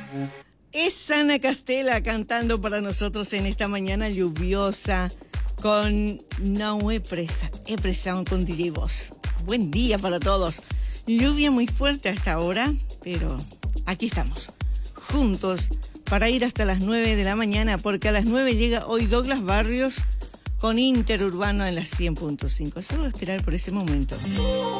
Es Ana Castela cantando para nosotros en esta mañana lluviosa con No he presa con DJ Boss. Buen día para todos. Lluvia muy fuerte hasta ahora, pero aquí estamos, juntos para ir hasta las 9 de la mañana, porque a las 9 llega hoy Douglas Barrios con Interurbano en las 100.5. Solo esperar por ese momento.